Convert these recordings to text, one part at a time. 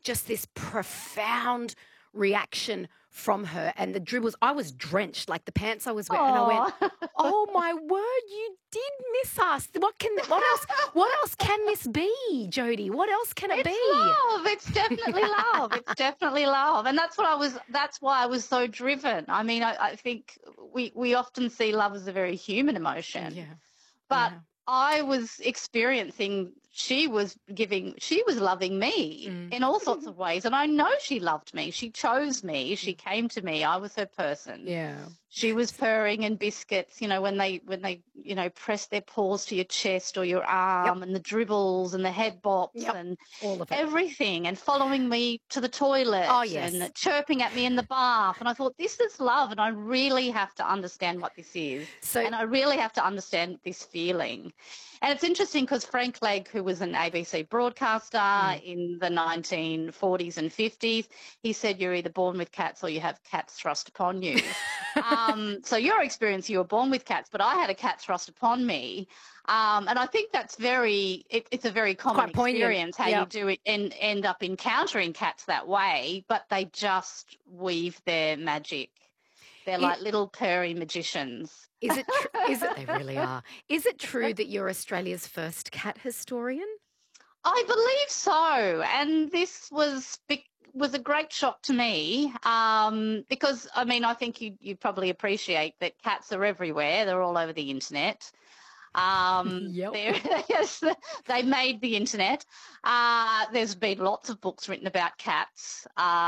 just this profound reaction from her and the dribbles. I was drenched, like the pants I was wearing, and I went, Oh. "Oh my word, you did miss us. What else can this be, Jodie? What else can it It's be?" love. It's definitely love. It's definitely love. And that's why I was so driven. I mean, I think we often see love as a very human emotion, Yeah. but Yeah. I was experiencing she was loving me Mm. in all sorts of ways. And I know she loved me. She chose me. She came to me. I was her person. Yeah. She was purring and biscuits, when they, press their paws to your chest or your Yep. arm, and the dribbles and the head bops Yep. and All of it. everything, and following me to the Oh, toilet yes. and chirping at me in the bath. And I thought, this is love, and I really have to understand what this is. So, And I really have to understand this feeling. And it's interesting because Frank Legg, who was an ABC broadcaster in the 1940s and 50s, he said, you're either born with cats or you have cats thrust upon you. So your experience, you were born with cats, but I had a cat thrust upon me. And I think that's it's a very common quite poignant. experience how you Yep. do it and end up encountering cats that way, but they just weave their magic. They're It, like little purry magicians. is it true? Is it? They really are. Is it true that you're Australia's first cat historian? I believe so, and this was a great shock to me because I mean I think you probably appreciate that cats are everywhere. They're all over the internet. Yep. Yes, they made the internet. There's been lots of books written about cats,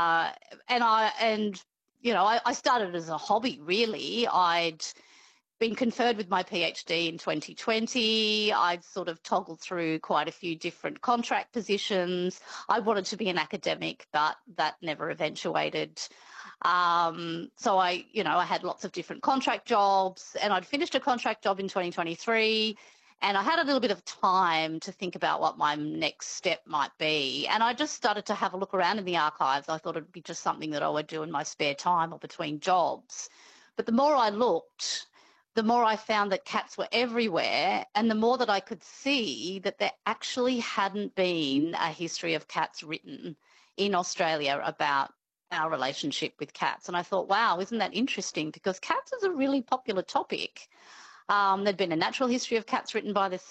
I started as a hobby. Really, I'd been conferred with my PhD in 2020. I'd sort of toggled through quite a few different contract positions. I wanted to be an academic, but that never eventuated. So I had lots of different contract jobs, and I'd finished a contract job in 2023, and I had a little bit of time to think about what my next step might be. And I just started to have a look around in the archives. I thought it'd be just something that I would do in my spare time or between jobs. But the more I looked, the more I found that cats were everywhere, and the more that I could see that there actually hadn't been a history of cats written in Australia about our relationship with cats. And I thought, wow, isn't that interesting? Because cats is a really popular topic. There'd been a natural history of cats written by the